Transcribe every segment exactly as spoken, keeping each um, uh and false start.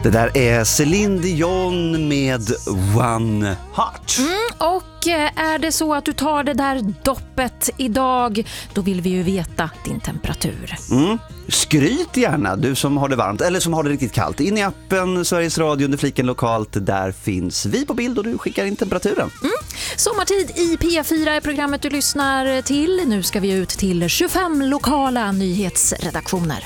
Det där är Céline Dion med One Heart. Mm, och är det så att du tar det där doppet idag, då vill vi ju veta din temperatur. Mm. Skryt gärna, du som har det varmt eller som har det riktigt kallt. In i appen Sveriges Radio under fliken lokalt, där finns vi på bild och du skickar in temperaturen. Mm. Sommartid i P fyra är programmet du lyssnar till. Nu ska vi ut till tjugofem lokala nyhetsredaktioner.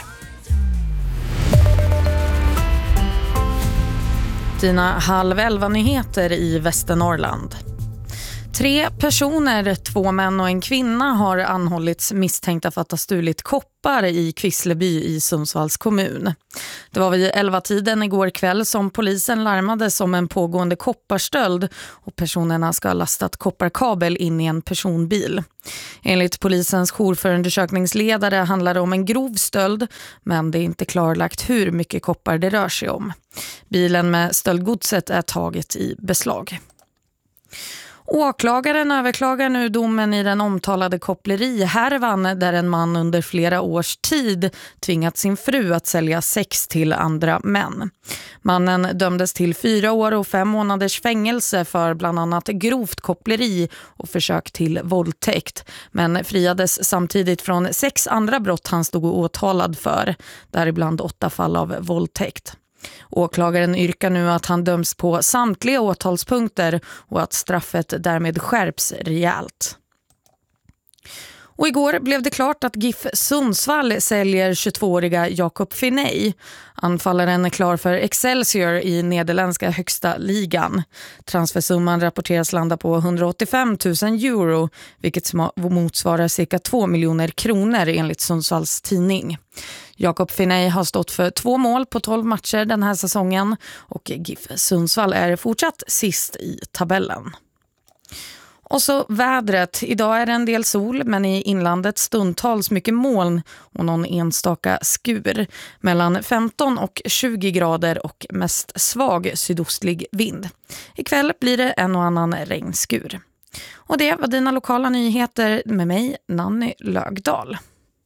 Dina halv elva nyheter i Västernorrland. Tre personer, två män och en kvinna, har anhållits misstänkta för att ha stulit koppar i Kvissleby i Sundsvalls kommun. Det var vid elva-tiden igår kväll som polisen larmades om en pågående kopparstöld och personerna ska ha lastat kopparkabel in i en personbil. Enligt polisens jourförundersökningsledare handlar det om en grov stöld, men det är inte klarlagt hur mycket koppar det rör sig om. Bilen med stöldgodset är taget i beslag. Åklagaren överklagar nu domen i den omtalade kopplerihärvan där en man under flera års tid tvingat sin fru att sälja sex till andra män. Mannen dömdes till fyra år och fem månaders fängelse för bland annat grovt koppleri och försök till våldtäkt, men friades samtidigt från sex andra brott han stod åtalad för, däribland åtta fall av våldtäkt. Åklagaren yrkar nu att han döms på samtliga åtalspunkter och att straffet därmed skärps rejält. Och igår blev det klart att GIF Sundsvall säljer tjugotvååriga Jakob Finney. Anfallaren är klar för Excelsior i nederländska högsta ligan. Transfersumman rapporteras landa på hundraåttiofem tusen euro, vilket motsvarar cirka två miljoner kronor enligt Sundsvalls tidning. Jakob Finney har stått för två mål på tolv matcher den här säsongen och GIF Sundsvall är fortsatt sist i tabellen. Och så vädret. Idag är det en del sol, men i inlandet stundtals mycket moln och någon enstaka skur. Mellan femton och tjugo grader och mest svag sydostlig vind. Ikväll blir det en och annan regnskur. Och det var dina lokala nyheter med mig, Nanny Lögdahl.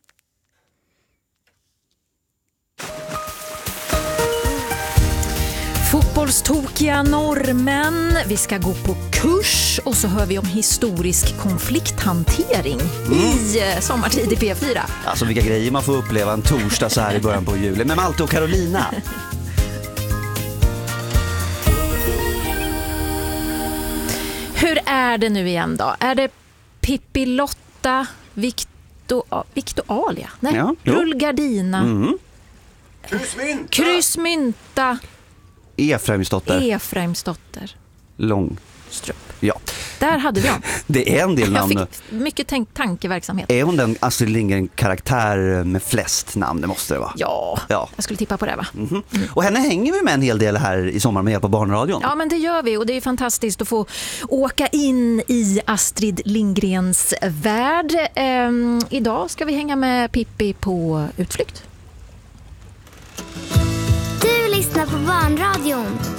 Fotbollstokiga norrmän, vi ska gå på kurs och så hör vi om historisk konflikthantering mm. i Sommartid i P fyra. Alltså vilka grejer man får uppleva en torsdag så här i början på juli med Malte och Carolina. Hur är det nu igen då? Är det Pippi Lotta, Victor, Victor Alia? Nej, ja, Rullgardina. Mm. Kryssmynta. Kryssmynta. Efraimsdotter. Efraimsdotter. Långstrup. Ja. Där hade vi dem. Det är en del namn. Jag fick mycket tänk- tankeverksamhet. Är hon den Astrid Lindgren-karaktär med flest namn? Det måste det vara. Ja, ja. Jag skulle tippa på det va? Mm-hmm. Mm. Och henne hänger vi med en hel del här i sommar med hjälp av Barnradion. Ja, men det gör vi och det är fantastiskt att få åka in i Astrid Lindgrens värld. Ehm, idag ska vi hänga med Pippi på utflykt. Du lyssnar på Barnradion.